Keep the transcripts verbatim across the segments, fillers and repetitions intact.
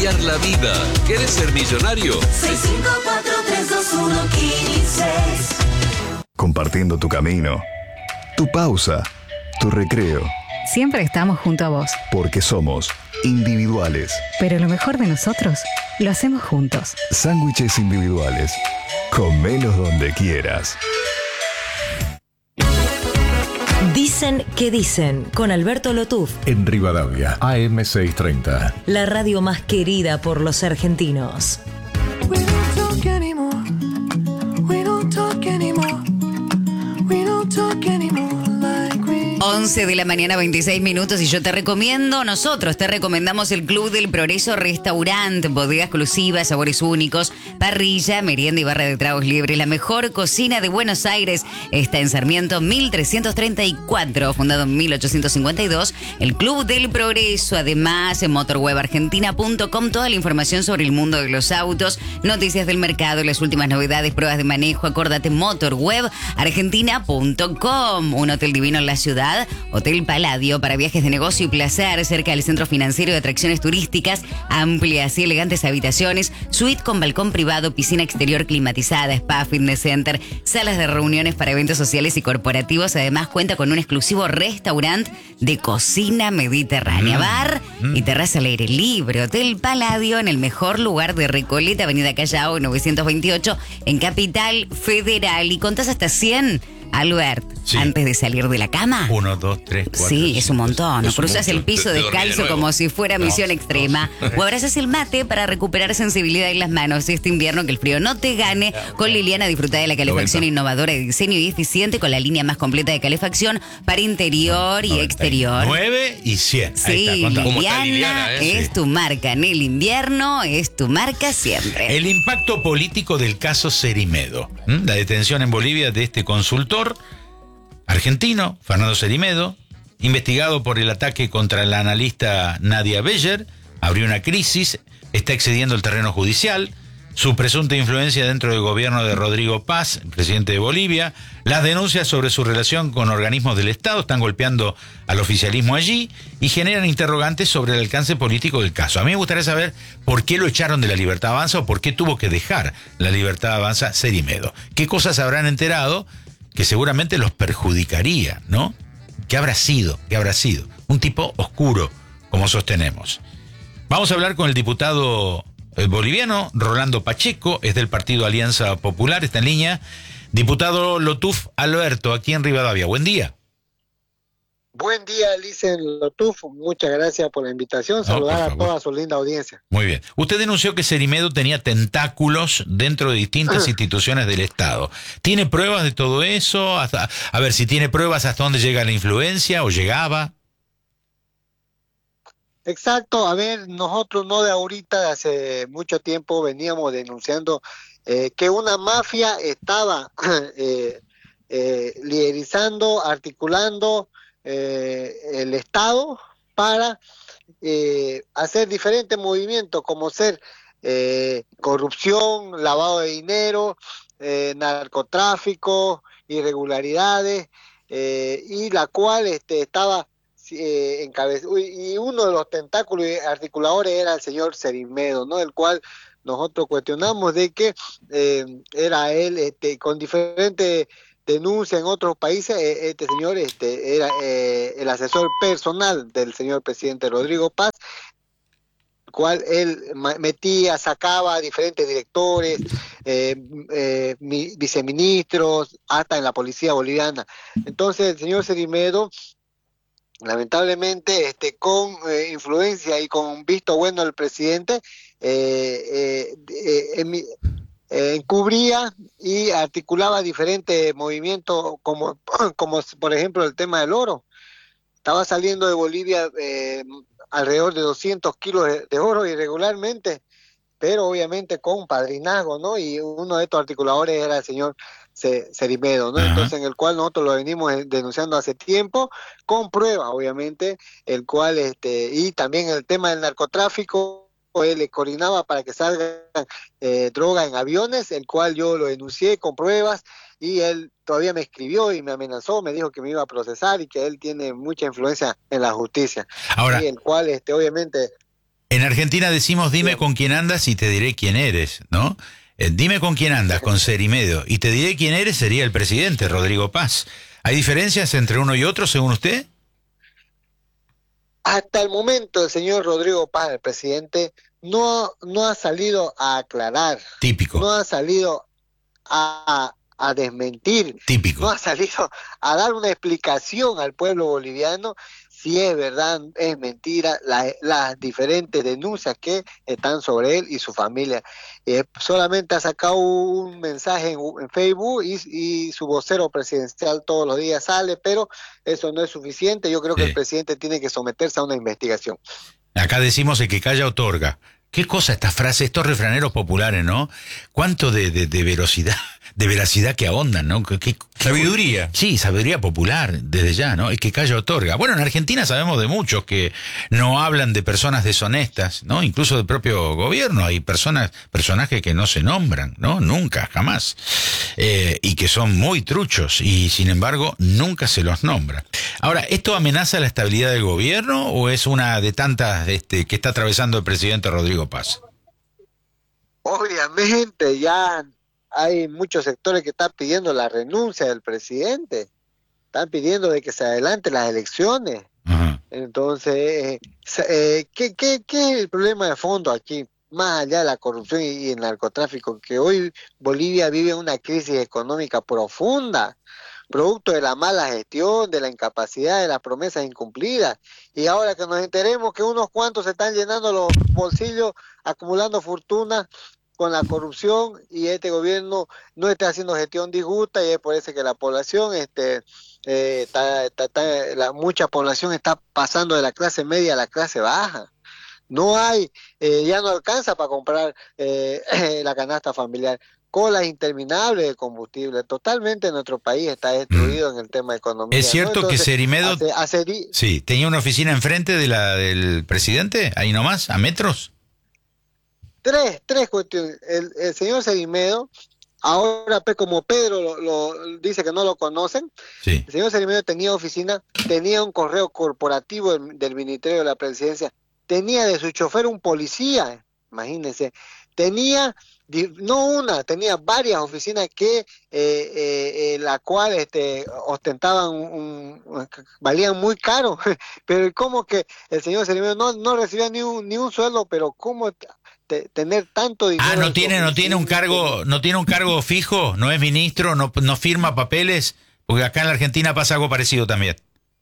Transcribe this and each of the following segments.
cambiar la vida. ¿Quieres ser millonario? seis cinco cuatro tres dos uno uno cinco. Compartiendo tu camino, tu pausa, tu recreo. Siempre estamos junto a vos. Porque somos individuales. Pero lo mejor de nosotros lo hacemos juntos. Sándwiches individuales. Comelos donde quieras. Dicen que dicen, con Alberto Lotuf. En Rivadavia, A M seiscientos treinta. La radio más querida por los argentinos. We don't talk anymore. We don't talk anymore. We don't talk anymore like we... once de la mañana, veintiséis minutos, y yo te recomiendo, nosotros te recomendamos el Club del Progreso Restaurante, bodega exclusiva, sabores únicos, parrilla, merienda y barra de tragos libres. La mejor cocina de Buenos Aires está en Sarmiento mil trescientos treinta y cuatro, fundado en mil ochocientos cincuenta y dos, el Club del Progreso. Además, en motorweb argentina punto com, toda la información sobre el mundo de los autos, noticias del mercado, las últimas novedades, pruebas de manejo. Acordate, motorweb argentina punto com. Un hotel divino en la ciudad, Hotel Palladio, para viajes de negocio y placer, cerca del centro financiero de atracciones turísticas, amplias y elegantes habitaciones, suite con balcón privado, piscina exterior climatizada, spa, fitness center, salas de reuniones para eventos sociales y corporativos. Además, cuenta con un exclusivo restaurante de cocina mediterránea, mm. bar mm. y terraza al aire libre. Hotel Palladio, en el mejor lugar de Recoleta, Avenida Callao novecientos veintiocho, en Capital Federal. Y contás hasta cien, Albert, sí. Antes de salir de la cama. Uno, dos, tres, cuatro. Sí, cinco, es un montón. es un Cruzas mucho. el piso Te, te descalzo de como si fuera no, misión extrema. no. O abrazas el mate para recuperar sensibilidad en las manos. Este invierno, que el frío no te gane. Con Liliana disfruta de la calefacción noventa. Innovadora de diseño y eficiente, con la línea más completa de calefacción para interior y noventa. Exterior. nueve y cien. Sí, Ahí está, Liliana, Liliana eh? es sí. tu marca en el invierno, es tu marca siempre. El impacto político del caso Cerimedo. ¿Mm? La detención en Bolivia de este consultor argentino, Fernando Cerimedo, investigado por el ataque contra la analista Nadia Beller, abrió una crisis, está excediendo el terreno judicial, su presunta influencia dentro del gobierno de Rodrigo Paz, presidente de Bolivia, las denuncias sobre su relación con organismos del Estado están golpeando al oficialismo allí y generan interrogantes sobre el alcance político del caso. A mí me gustaría saber por qué lo echaron de la Libertad Avanza o por qué tuvo que dejar la Libertad Avanza Cerimedo. ¿Qué cosas habrán enterado que seguramente los perjudicaría, ¿no? ¿Qué habrá sido? ¿Qué habrá sido? Un tipo oscuro, como sostenemos. Vamos a hablar con el diputado boliviano Rolando Pacheco, es del partido Alianza Popular, está en línea. Diputado Lotuf Alberto, aquí en Rivadavia. Buen día. Buen día, Licen Lotuf. Muchas gracias por la invitación. Saludar no, a toda su linda audiencia. Muy bien. Usted denunció que Cerimedo tenía tentáculos dentro de distintas instituciones del Estado. ¿Tiene pruebas de todo eso? Hasta, a ver, si tiene pruebas, ¿hasta dónde llega la influencia o llegaba? Exacto. A ver, nosotros no de ahorita, de hace mucho tiempo veníamos denunciando eh, que una mafia estaba eh, eh, liderizando, articulando Eh, el Estado para eh, hacer diferentes movimientos como ser eh, corrupción, lavado de dinero, eh, narcotráfico, irregularidades, eh, y la cual este, estaba eh, encabezada, y uno de los tentáculos articuladores era el señor Cerimedo, ¿no? El cual nosotros cuestionamos de que eh, era él este, con diferentes denuncia en otros países. Este señor este era eh, el asesor personal del señor presidente Rodrigo Paz, el cual él metía, sacaba a diferentes directores, eh, eh, viceministros, hasta en la policía boliviana. Entonces el señor Cerimedo, lamentablemente, este con eh, influencia y con visto bueno del presidente, eh, eh, eh, eh, Eh, encubría y articulaba diferentes movimientos, como, como por ejemplo el tema del oro. Estaba saliendo de Bolivia eh, alrededor de doscientos kilos de, de oro irregularmente, pero obviamente con padrinazgo, ¿no? Y uno de estos articuladores era el señor Cerimedo, ¿no? Uh-huh. Entonces, en el cual nosotros lo venimos denunciando hace tiempo, con pruebas, obviamente, el cual, este y también el tema del narcotráfico. Él le coordinaba para que salgan eh, droga en aviones, el cual yo lo denuncié con pruebas, y él todavía me escribió y me amenazó, me dijo que me iba a procesar y que él tiene mucha influencia en la justicia. Ahora, y el cual este obviamente En Argentina decimos dime sí. con quién andas y te diré quién eres, ¿no? Eh, dime con quién andas, con Cerimedo, y te diré quién eres sería el presidente, Rodrigo Paz. ¿Hay diferencias entre uno y otro, según usted? Hasta el momento el señor Rodrigo Paz, el presidente, no, no ha salido a aclarar. Típico. No ha salido a, a desmentir. Típico. No ha salido a dar una explicación al pueblo boliviano si es verdad, es mentira, la, las diferentes denuncias que están sobre él y su familia. Eh, solamente ha sacado un mensaje en, en Facebook y, y su vocero presidencial todos los días sale, pero eso no es suficiente. Yo creo que sí. el presidente tiene que someterse a una investigación. Acá decimos el que calla otorga. ¿Qué cosa esta frase, estos refraneros populares, ¿no? ¿Cuánto de, de, de veracidad, de veracidad que ahondan, ¿no? ¿Qué, qué, sabiduría. Sí, sabiduría popular, desde ya, ¿no? El que calla otorga. Bueno, en Argentina sabemos de muchos que no hablan de personas deshonestas, ¿no? Incluso del propio gobierno hay personas, personajes que no se nombran, ¿no? Nunca, jamás. Eh, y que son muy truchos y, sin embargo, nunca se los nombra. Ahora, ¿esto amenaza la estabilidad del gobierno o es una de tantas este, que está atravesando el presidente Rodrigo Paz? Obviamente, ya hay muchos sectores que están pidiendo la renuncia del presidente, están pidiendo de que se adelanten las elecciones. Ajá. Entonces, eh, ¿qué, qué, ¿qué es el problema de fondo aquí? Más allá de la corrupción y, y el narcotráfico, que hoy Bolivia vive una crisis económica profunda, producto de la mala gestión, de la incapacidad, de las promesas incumplidas, y ahora que nos enteremos que unos cuantos se están llenando los bolsillos, acumulando fortuna con la corrupción, y este gobierno no está haciendo gestión disjusta, y es por eso que la población, este, eh, está, está, está, la, mucha población está pasando de la clase media a la clase baja. No hay, eh, ya no alcanza para comprar eh, la canasta familiar. Colas interminables de combustible. Totalmente nuestro país está destruido mm. en el tema de economía. ¿Es cierto, ¿no? Entonces, que Cerimedo hace, hace di- sí, tenía una oficina enfrente de la del presidente, ahí nomás, a metros? Tres, tres cuestiones. El, el señor Cerimedo, ahora pues, como Pedro lo, lo dice que no lo conocen, sí. el señor Cerimedo tenía oficina, tenía un correo corporativo del, del Ministerio de la Presidencia, tenía de su chofer un policía, imagínense, tenía no una, tenía varias oficinas que eh, eh, eh, la cual este, ostentaban un, un, valían muy caro, pero como que el señor Cerimedo no, no recibía ni un, ni un sueldo, pero cómo te, tener tanto dinero. Ah, no tiene, no tiene un cargo, no tiene un cargo fijo, no es ministro, no, no firma papeles, porque acá en la Argentina pasa algo parecido también.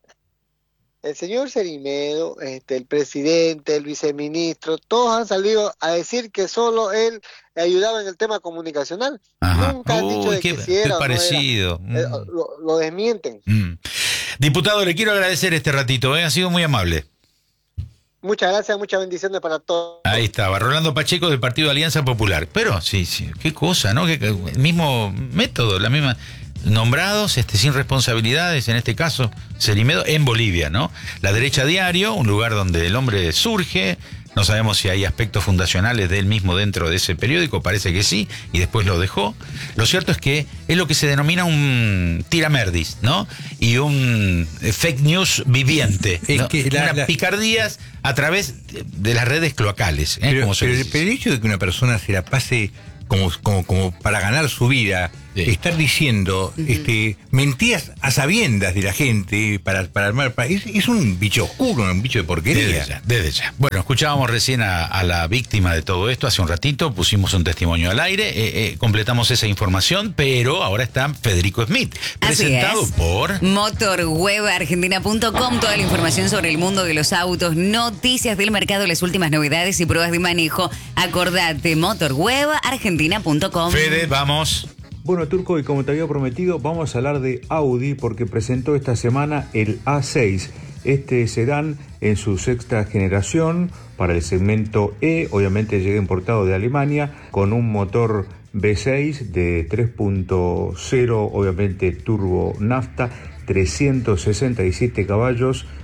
El señor Cerimedo, este, el presidente, el viceministro, todos han salido a decir que solo él ayudaba en el tema comunicacional. Ajá. Nunca han dicho de qué, que si era qué o parecido. no era. Mm. Eh, lo, lo desmienten. Mm. Diputado, le quiero agradecer este ratito, ¿eh? Ha sido muy amable. Muchas gracias, muchas bendiciones para todos. Ahí estaba, Rolando Pacheco del Partido Alianza Popular. Pero sí, sí, qué cosa, ¿no? Que, que, el mismo método, la misma... nombrados este, sin responsabilidades, en este caso Cerimedo, en Bolivia, ¿no? La Derecha Diario, un lugar donde el hombre surge, no sabemos si hay aspectos fundacionales de él mismo dentro de ese periódico, parece que sí, y después lo dejó. Lo cierto es que es lo que se denomina un tiramerdis, ¿no? Y un fake news viviente, ¿no? que la, Unas la... picardías a través de las redes cloacales, ¿eh? Pero, Como se pero, dice. pero el hecho de que una persona se la pase como, como, como para ganar su vida, sí. estar diciendo uh-huh. este, mentiras a sabiendas de la gente para, para armar... Para, es, es un bicho oscuro, un bicho de porquería. Desde ya, desde ya. Bueno, escuchábamos recién a, a la víctima de todo esto hace un ratito, pusimos un testimonio al aire, eh, eh, completamos esa información, pero ahora está Federico Smith, presentado por... motorweb argentina punto com, toda la información sobre el mundo de los autos, noticias del mercado, las últimas novedades y pruebas de manejo. Acordate, motorweb argentina punto com. Fede, vamos... Bueno, Turco, y como te había prometido, vamos a hablar de Audi porque presentó esta semana el A seis. Este sedán en su sexta generación para el segmento E, obviamente llega importado de Alemania, con un motor V seis de tres punto cero, obviamente turbo nafta, trescientos sesenta y siete caballos,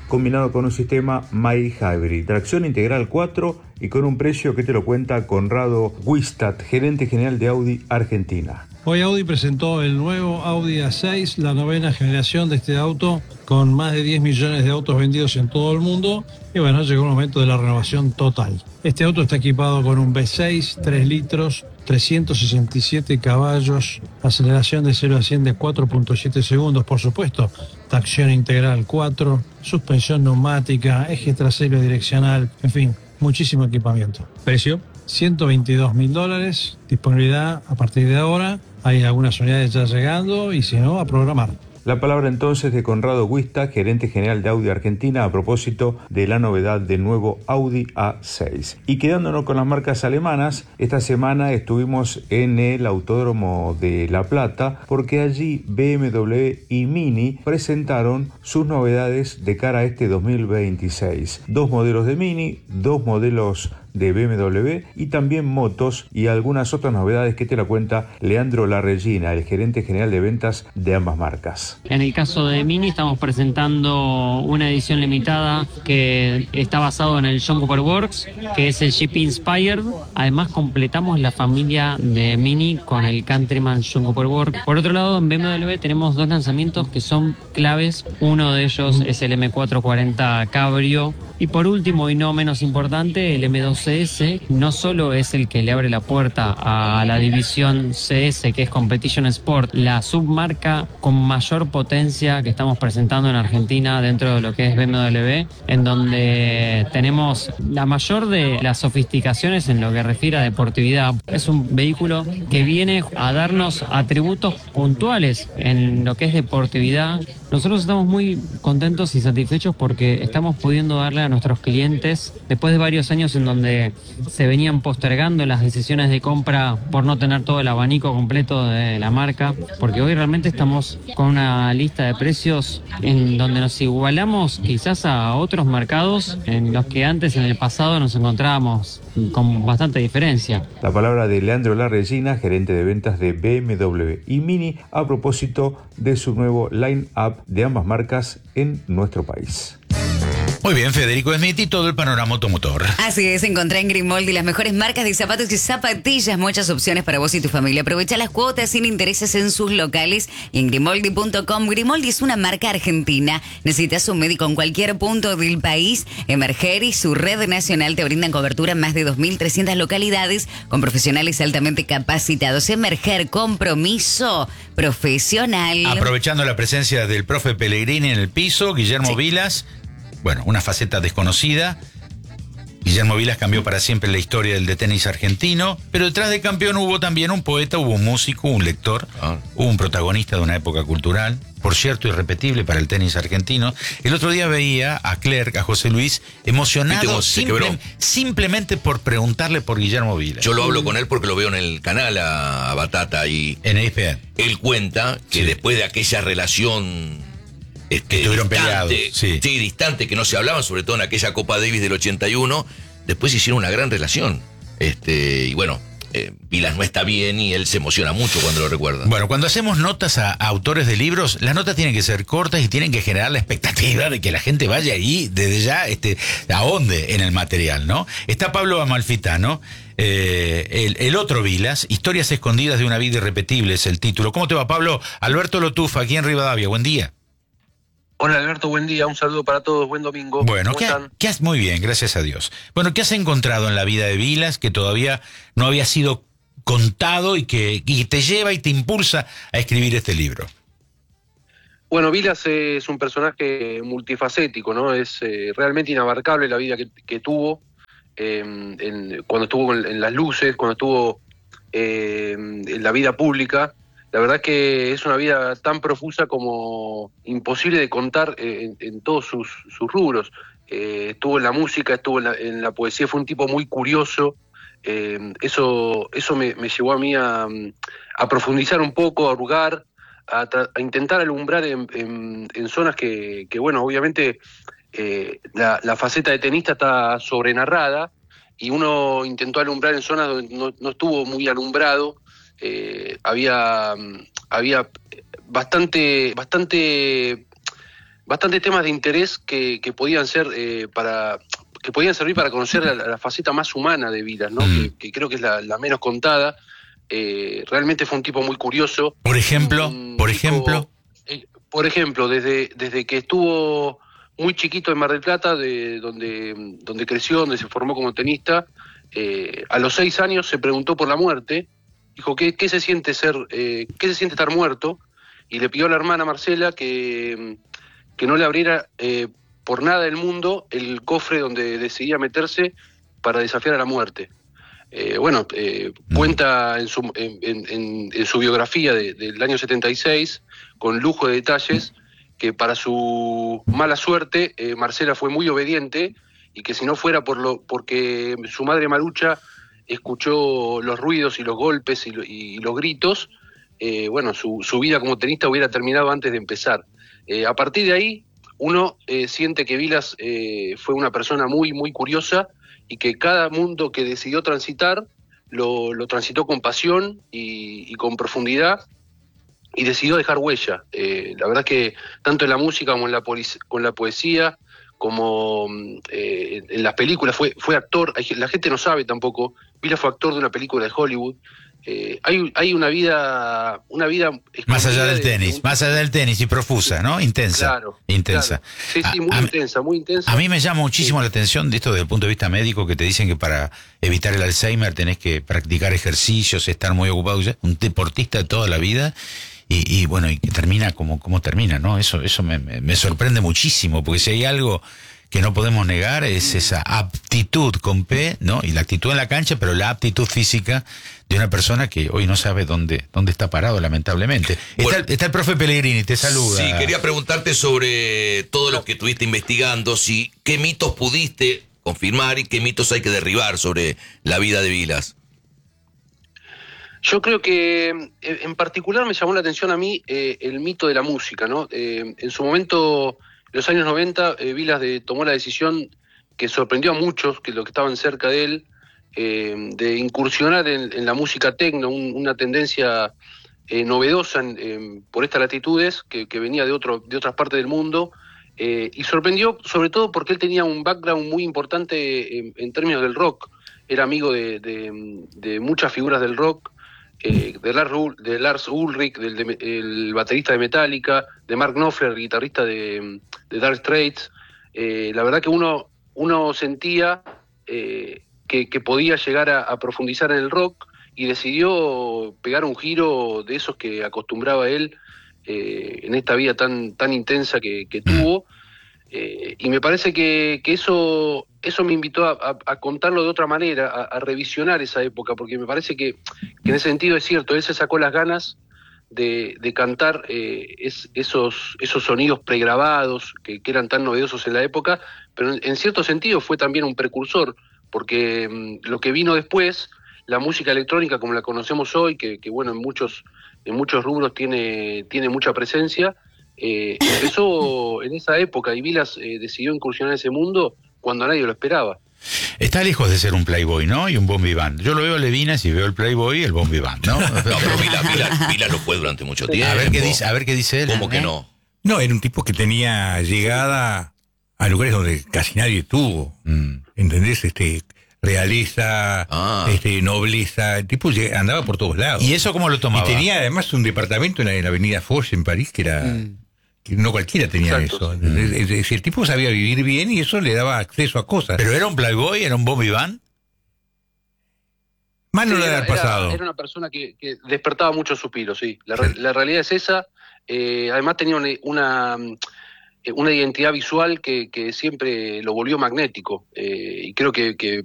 combinado con un sistema mild hybrid, tracción integral cuatro y con un precio que te lo cuenta Conrado Wistat, gerente general de Audi Argentina. Hoy Audi presentó el nuevo Audi A seis, la novena generación de este auto, con más de diez millones de autos vendidos en todo el mundo. Y bueno, llegó el momento de la renovación total. Este auto está equipado con un V seis, tres litros, trescientos sesenta y siete caballos, aceleración de cero a cien de cuatro punto siete segundos, por supuesto, tracción integral cuatro, suspensión neumática, eje trasero direccional, en fin, muchísimo equipamiento. ¿Precio? ciento veintidós mil dólares, disponibilidad a partir de ahora, hay algunas unidades ya llegando y si no, a programar. La palabra entonces de Conrado Wistat, gerente general de Audi Argentina, a propósito de la novedad del nuevo Audi A seis. Y quedándonos con las marcas alemanas, esta semana estuvimos en el Autódromo de La Plata porque allí B M W y Mini presentaron sus novedades de cara a este dos mil veintiséis. Dos modelos de Mini, dos modelos de B M W y también motos y algunas otras novedades que te la cuenta Leandro Larregina, el gerente general de ventas de ambas marcas. En el caso de Mini estamos presentando una edición limitada que está basado en el John Cooper Works, que es el Jeep Inspired. Además completamos la familia de Mini con el Countryman John Cooper Works. Por otro lado, en B M W tenemos dos lanzamientos que son claves. Uno de ellos es el M cuatrocientos cuarenta Cabrio. Y por último y no menos importante, el M dos C S no solo es el que le abre la puerta a la división C S, que es Competition Sport, la submarca con mayor potencia que estamos presentando en Argentina dentro de lo que es B M W, en donde tenemos la mayor de las sofisticaciones en lo que refiere a deportividad. Es un vehículo que viene a darnos atributos puntuales en lo que es deportividad. Nosotros estamos muy contentos y satisfechos porque estamos pudiendo darle a nuestros clientes, después de varios años en donde se venían postergando las decisiones de compra por no tener todo el abanico completo de la marca, porque hoy realmente estamos con una lista de precios en donde nos igualamos quizás a otros mercados en los que antes en el pasado nos encontrábamos con bastante diferencia. La palabra de Leandro Larregina, gerente de ventas de B M W y Mini, a propósito de su nuevo line-up de ambas marcas en nuestro país. Muy bien, Federico Smith y todo el panorama automotor. Así es, encontrá en Grimoldi las mejores marcas de zapatos y zapatillas, muchas opciones para vos y tu familia. Aprovecha las cuotas sin intereses en sus locales y en grimoldi punto com. Grimoldi es una marca argentina. Necesitas un médico en cualquier punto del país. Emerger y su red nacional te brindan cobertura en más de dos mil trescientas localidades con profesionales altamente capacitados. Emerger, compromiso profesional. Aprovechando la presencia del profe Pellegrini en el piso, Guillermo sí. Vilas. Bueno, una faceta desconocida. Guillermo Vilas cambió para siempre la historia del de tenis argentino, pero detrás de campeón hubo también un poeta, hubo un músico, un lector, ah. hubo un protagonista de una época cultural, por cierto, irrepetible para el tenis argentino. El otro día veía a Clerc, a José Luis, emocionado simple, simplemente por preguntarle por Guillermo Vilas. Yo lo hablo con él porque lo veo en el canal a, a Batata y en E S P N. Él cuenta que sí. después de aquella relación Este, estuvieron distante, peleados, sí. sí, distante, que no se hablaban, sobre todo en aquella Copa Davis del ochenta y uno, después hicieron una gran relación. Este, y bueno, eh, Vilas no está bien y él se emociona mucho cuando lo recuerda. Bueno, cuando hacemos notas a, a autores de libros, las notas tienen que ser cortas y tienen que generar la expectativa de que la gente vaya ahí desde ya, este, ahonde en el material, ¿no? Está Pablo Amalfitano, eh, el, el otro Vilas, Historias escondidas de una vida irrepetible es el título. ¿Cómo te va, Pablo? Alberto Lotufa, aquí en Rivadavia, buen día. Hola Alberto, buen día, un saludo para todos, buen domingo. Bueno, ¿cómo ¿qué, están? ¿qué has, muy bien, gracias a Dios. Bueno, ¿qué has encontrado en la vida de Vilas que todavía no había sido contado y que y te lleva y te impulsa a escribir este libro? Bueno, Vilas es un personaje multifacético, ¿no? Es eh, realmente inabarcable la vida que, que tuvo, eh, en, cuando estuvo en, en las luces, cuando estuvo eh, en la vida pública. La verdad que es una vida tan profusa como imposible de contar en, en todos sus, sus rubros. Eh, estuvo en la música, estuvo en la, en la poesía, fue un tipo muy curioso. Eh, eso eso me, me llevó a mí a, a profundizar un poco, a hurgar, a, a intentar alumbrar en, en, en zonas que, que, bueno, obviamente eh, la, la faceta de tenista está sobrenarrada y uno intentó alumbrar en zonas donde no, no estuvo muy alumbrado. Eh, había había bastante bastante bastantes temas de interés que, que podían ser eh, para que podían servir para conocer la, la faceta más humana de Vilas, ¿no? Mm. Que, que creo que es la, la menos contada. Eh, realmente fue un tipo muy curioso. Por ejemplo, un por tipo, ejemplo. Eh, por ejemplo, desde, desde que estuvo muy chiquito en Mar del Plata, de donde, donde creció, donde se formó como tenista, eh, a los seis años se preguntó por la muerte. Dijo, ¿qué, qué se siente ser, eh, qué se siente estar muerto? Y le pidió a la hermana Marcela que, que no le abriera eh, por nada del mundo el cofre donde decidía meterse para desafiar a la muerte. Eh, bueno, eh, mm. cuenta en su, en, en, en su biografía de, del año setenta y seis, con lujo de detalles, que para su mala suerte, eh, Marcela fue muy obediente, y que si no fuera por lo porque su madre Marucha escuchó los ruidos y los golpes y, lo, y los gritos, eh, bueno, su, su vida como tenista hubiera terminado antes de empezar. Eh, a partir de ahí, uno eh, siente que Vilas eh, fue una persona muy, muy curiosa, y que cada mundo que decidió transitar, lo, lo transitó con pasión y, y con profundidad, y decidió dejar huella. Eh, la verdad que tanto en la música como en la, con la poesía, como eh, en las películas, fue, fue actor. La gente no sabe tampoco, Vilas fue actor de una película de Hollywood. Eh, hay, hay una vida, una vida más allá del de, tenis, de un... más allá del tenis y profusa, ¿no? Intensa, claro, intensa. Claro. Sí, sí, muy a, intensa, muy intensa. A mí me llama muchísimo sí. la atención de esto desde el punto de vista médico, que te dicen que para evitar el Alzheimer tenés que practicar ejercicios, estar muy ocupado, un deportista de toda la vida. Y, y bueno, y que termina como, como termina, ¿no? Eso, eso me, me, me sorprende muchísimo, porque si hay algo que no podemos negar es esa aptitud con P, ¿no? Y la actitud en la cancha, pero la aptitud física de una persona que hoy no sabe dónde, dónde está parado, lamentablemente. Bueno, está, está el profe Pellegrini, te saluda. Sí, quería preguntarte sobre todo lo que estuviste investigando, si qué mitos pudiste confirmar y qué mitos hay que derribar sobre la vida de Vilas. Yo creo que en particular me llamó la atención a mí eh, el mito de la música, ¿no? Eh, en su momento, en los años noventa, eh, Vilas de, tomó la decisión que sorprendió a muchos, que los que estaban cerca de él, eh, de incursionar en, en la música techno, un, una tendencia eh, novedosa en, en, por estas latitudes, que, que venía de, otro, de otras partes del mundo, eh, y sorprendió sobre todo porque él tenía un background muy importante en, en términos del rock. Era amigo de, de, de muchas figuras del rock, Eh, de, Lars, de Lars Ulrich, del de, el baterista de Metallica, de Mark Knopfler, guitarrista de, de Dire Straits. Eh, la verdad que uno, uno sentía eh, que, que podía llegar a, a profundizar en el rock, y decidió pegar un giro de esos que acostumbraba él eh, en esta vida tan, tan intensa que, que tuvo. Eh, y me parece que, que eso eso me invitó a, a, a contarlo de otra manera, a, a revisionar esa época, porque me parece que, que en ese sentido es cierto, él se sacó las ganas de, de cantar eh, es, esos, esos sonidos pregrabados que, que eran tan novedosos en la época, pero en, en cierto sentido fue también un precursor, porque mmm, lo que vino después, la música electrónica como la conocemos hoy, que, que bueno, en muchos, en muchos rubros tiene, tiene mucha presencia, eh, empezó en esa época, y Vilas eh, decidió incursionar en ese mundo cuando nadie lo esperaba. Está lejos de ser un Playboy, ¿no? Y un Bombi Band. Yo lo veo a Levinas y veo el Playboy y el Bombi Band, ¿no? No, pero Vilas, Vilas, Vilas lo fue durante mucho tiempo. A ver qué dice, a ver qué dice él. ¿Cómo ¿eh? que no? No, era un tipo que tenía llegada a lugares donde casi nadie tuvo. Mm. ¿Entendés? Este, realeza, ah. este, nobleza. El tipo andaba por todos lados. ¿Y eso cómo lo tomaba? Y tenía además un departamento en la, en la avenida Foch en París que era... Mm. No cualquiera tenía Exacto. eso. Mm. Es decir, el tipo sabía vivir bien y eso le daba acceso a cosas. ¿Pero era un Playboy? ¿Era un Bombi Band? Más no sí, le era, haber pasado. Era, era una persona que, que despertaba muchos suspiros, sí. La, sí. la realidad es esa. Eh, además tenía una, una, una identidad visual que, que siempre lo volvió magnético. Eh, y creo que, que